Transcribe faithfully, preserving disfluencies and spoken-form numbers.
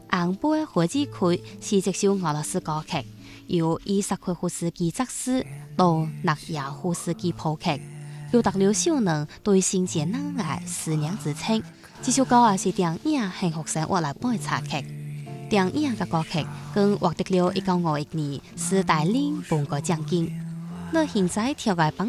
红杯火鸡区是一首俄罗斯歌曲，由伊萨奎夫斯基作词，到纳亚夫斯基谱曲，表达了少年对圣洁男爱思念之情。这首歌也是电影《幸福生活》来播的插曲。电影嘅歌曲更获得了一九五一年斯大林颁个奖金。那现在条嘅榜